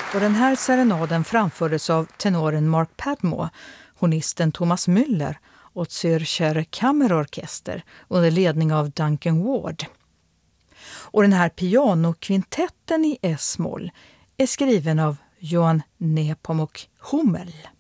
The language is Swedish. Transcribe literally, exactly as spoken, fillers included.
Och den här serenaden framfördes av tenoren Mark Padmore, hornisten Thomas Müller och Zürcher Kammerorkester under ledning av Duncan Ward. Och den här pianokvintetten i S-moll är skriven av Johann Nepomuk Hummel.